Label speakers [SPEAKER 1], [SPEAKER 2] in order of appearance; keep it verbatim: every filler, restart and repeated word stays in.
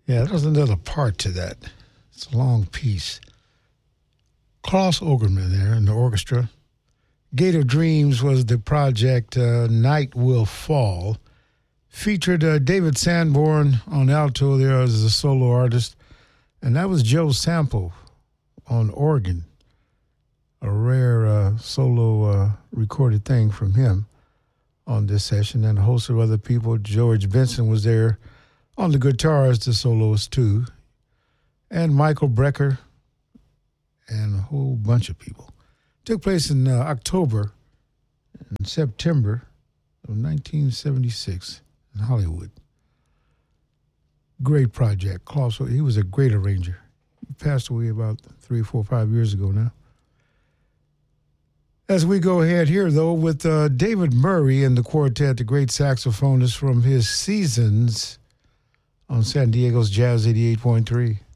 [SPEAKER 1] Yeah, that was another part to that. It's a long piece. Klaus Ogerman there in the orchestra. Gate of Dreams was the project uh, Night Will Fall. Featured uh, David Sanborn on alto there as a solo artist. And that was Joe Sample on organ. A rare uh, solo uh, recorded thing from him on this session. And a host of other people. George Benson was there on the guitar as the soloist too. And Michael Brecker and a whole bunch of people. Took place in uh, October and September of nineteen seventy-six in Hollywood. Great project. Klaus, he was a great arranger. He passed away about three, four, five years ago now. As we go ahead here, though, with uh, David Murray and the quartet, the great saxophonist from his seasons on San Diego's Jazz eighty-eight point three.